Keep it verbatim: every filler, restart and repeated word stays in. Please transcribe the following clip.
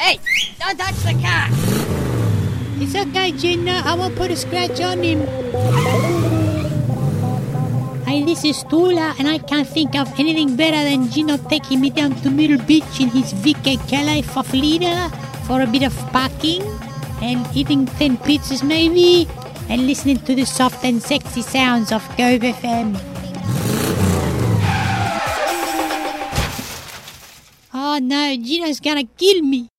Hey, don't touch the car. It's okay, Gina. I won't put a scratch on him. Hey, this is Tula, and I can't think of anything better than Gino taking me down to Middle Beach in his V K Calais Faflida for a bit of parking and eating ten pizzas maybe and listening to the soft and sexy sounds of Cove F M. Oh no, Gino's gonna kill me.